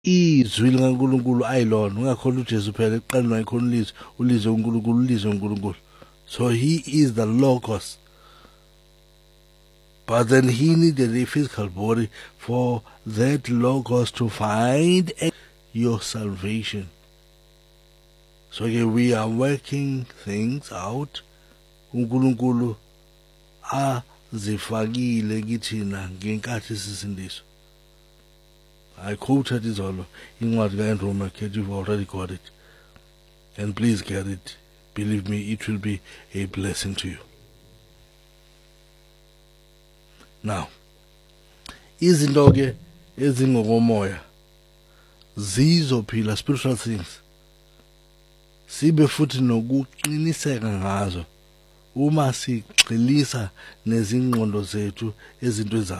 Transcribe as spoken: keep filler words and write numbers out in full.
izwi likaNkulunkulu ayilona ungakhona uJesu phela ekuqaleni wayekhona ulizwi ulizwe uNkulunkulu ulizwe uNkulunkulu. So he is the logos, but then he needed a physical body for that logos to find your salvation. So okay, we are working things out. uNkulunkulu azifakile kithina ngenkathi sisindiswa. I quoted izolo incwadi kaAndrew Marquette. You've already got it, and please get it. Believe me, it will be a blessing to you. Now, izinto ke ezingokomoya zizophila, spiritual things, sibe futhi nokuqiniseka ngazo uma sigxilisa nezingqondo zethu ezintweni